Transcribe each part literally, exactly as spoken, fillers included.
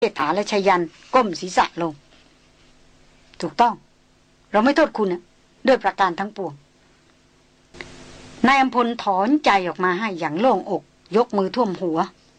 เชษฐาและชยันก้มศีรษะลงถูกต้องเราไม่โทษคุณนะด้วยประการทั้งปวงนายอำพลถอนใจออกมาให้อย่างโล่งอกยกมือท่วมหัว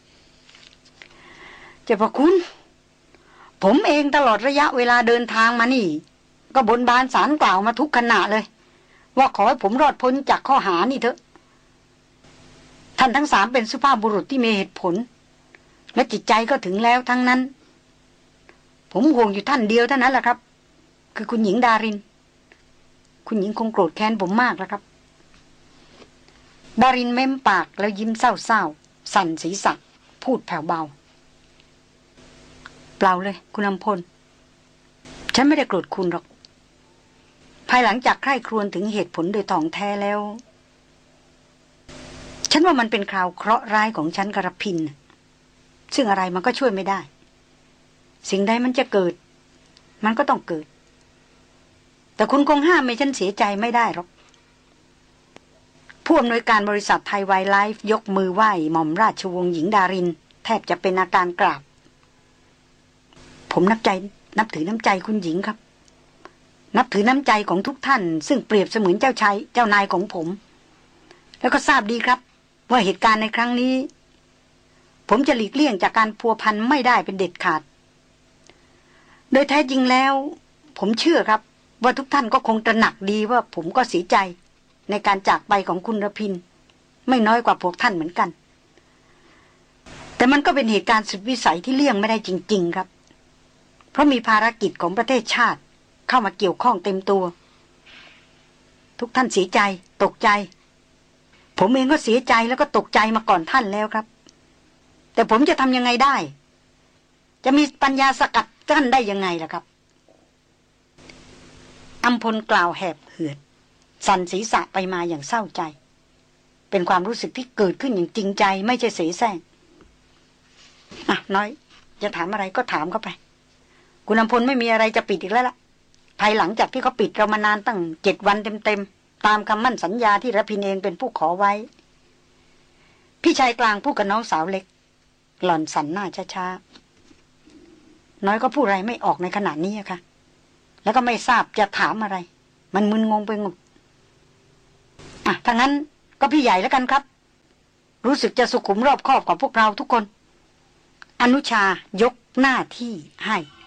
เจ้าพระคุณผมเองตลอดระยะเวลาเดินทางมานี่ก็บนบานศาลกล่าวมาทุกขณะเลยว่าขอให้ผมรอดพ้นจากข้อหานี่เถอะท่านทั้งสามเป็นสุภาพบุรุษที่มีเหตุผลและจิตใจก็ถึงแล้วทั้งนั้นผมห่วงอยู่ท่านเดียวเท่านั้นแหละครับคือคุณหญิงดารินคุณหญิงคงโกรธแค้นผมมากแล้วครับดารินเม้มปากแล้วยิ้มเศร้าๆสั่นศีรษะพูดแผ่วเบาเปล่าเลยคุณอำพลฉันไม่ได้โกรธคุณหรอกภายหลังจากใคร่ครวญถึงเหตุผลโดยถ่องแท้แล้วฉันว่ามันเป็นคราวเคราะห์ร้ายของฉันกระพินซึ่งอะไรมันก็ช่วยไม่ได้สิ่งใดมันจะเกิดมันก็ต้องเกิดแต่คุณคงห้ามไม่ฉันเสียใจไม่ได้หรอกผู้อำนวยการบริษัทไทยไวไลฟ์ยกมือไหว้หม่อมราชวงศ์หญิงดารินแทบจะเป็นอาการกราบผมนับใจนับถือน้ำใจคุณหญิงครับนับถือน้ำใจของทุกท่านซึ่งเปรียบเสมือนเจ้าชายเจ้านายของผมแล้วก็ทราบดีครับว่าเหตุการณ์ในครั้งนี้ผมจะหลีกเลี่ยงจากการพัวพันไม่ได้เป็นเด็ดขาดโดยแท้จริงแล้วผมเชื่อครับว่าทุกท่านก็คงตระหนักดีว่าผมก็เสียใจในการจากไปของคุณรพินไม่น้อยกว่าพวกท่านเหมือนกันแต่มันก็เป็นเหตุการณ์สุดวิสัยที่เลี่ยงไม่ได้จริงๆครับเพราะมีภารกิจของประเทศชาติเข้ามาเกี่ยวข้องเต็มตัวทุกท่านเสียใจตกใจผมเองก็เสียใจแล้วก็ตกใจมาก่อนท่านแล้วครับแต่ผมจะทำยังไงได้จะมีปัญญาสกัดกั้นได้ยังไงล่ะครับอำพลกล่าวแหบเหือดสั่นศีรษะไปมาอย่างเศร้าใจเป็นความรู้สึกที่เกิดขึ้นอย่างจริงใจไม่ใช่เสแสร้งอ่ะน้อยจะถามอะไรก็ถามเข้าไปคุณอำพลไม่มีอะไรจะปิดอีกแล้วล่ะภายหลังจากที่เขาปิดเรามานานตั้งเจ็ดวันเต็มๆตามคำมั่นสัญญาที่ระพินเองเป็นผู้ขอไว้พี่ชายกลางพูดกับน้องสาวเล็กหล่อนสั่นหน้าช้าๆน้อยก็พูดอะไรไม่ออกในขณะนี้ค่ะแล้วก็ไม่ทราบจะถามอะไรมันมึนงงไปหมดอ่ะถ้างั้นก็พี่ใหญ่แล้วกันครับรู้สึกจะสุขุมรอบคอบกว่าพวกเราทุกคนอนุชายกหน้าที่ให้